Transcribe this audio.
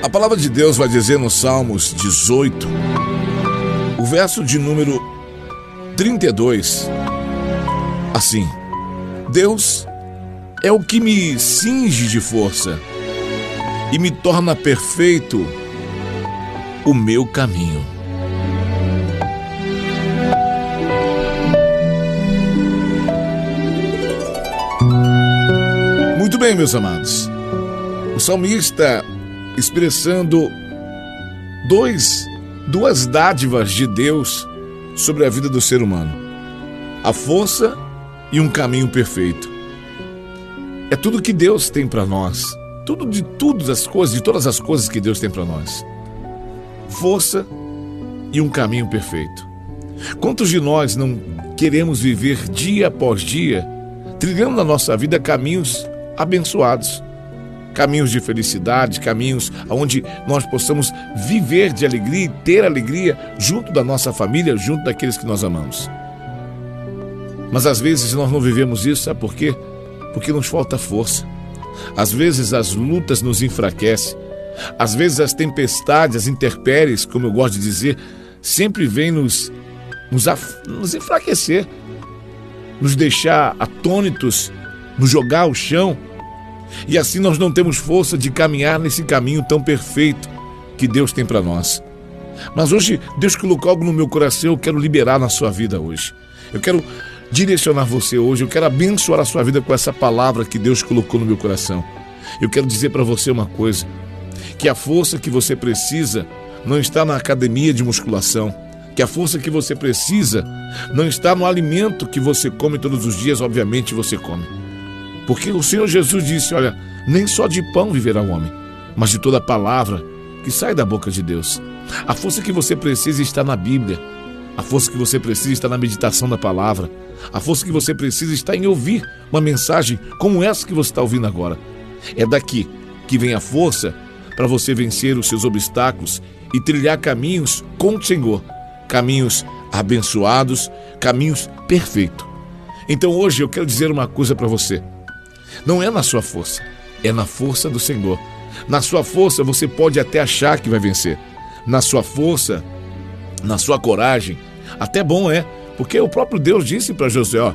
A palavra de Deus vai dizer no Salmos 18, o verso de número 32, assim: Deus é o que me cinge de força e me torna perfeito o meu caminho. Muito bem, meus amados. O salmista expressando duas dádivas de Deus sobre a vida do ser humano: a força e um caminho perfeito. É tudo que Deus tem para nós, de todas as coisas que Deus tem para nós. Força e um caminho perfeito. Quantos de nós não queremos viver dia após dia, trilhando na nossa vida caminhos abençoados, caminhos de felicidade, caminhos onde nós possamos viver de alegria e ter alegria junto da nossa família, junto daqueles que nós amamos. Mas às vezes nós não vivemos isso, sabe por quê? Porque nos falta força. Às vezes as lutas nos enfraquecem, às vezes as tempestades, as intempéries, como eu gosto de dizer, sempre vêm nos enfraquecer, nos deixar atônitos, nos jogar ao chão, e assim nós não temos força de caminhar nesse caminho tão perfeito que Deus tem para nós. Mas hoje Deus colocou algo no meu coração, eu quero liberar na sua vida hoje. Eu quero direcionar você hoje, eu quero abençoar a sua vida com essa palavra que Deus colocou no meu coração. Eu quero dizer para você uma coisa, que a força que você precisa não está na academia de musculação, que a força que você precisa não está no alimento que você come todos os dias, obviamente você come. Porque o Senhor Jesus disse, olha, nem só de pão viverá o homem, mas de toda palavra que sai da boca de Deus. A força que você precisa está na Bíblia, a força que você precisa está na meditação da palavra, a força que você precisa está em ouvir uma mensagem como essa que você está ouvindo agora. É daqui que vem a força para você vencer os seus obstáculos e trilhar caminhos com o Senhor, caminhos abençoados, caminhos perfeitos. Então hoje eu quero dizer uma coisa para você. Não é na sua força, é na força do Senhor. Na sua força você pode até achar que vai vencer. Na sua força, na sua coragem, até bom é, porque o próprio Deus disse para Josué, ó,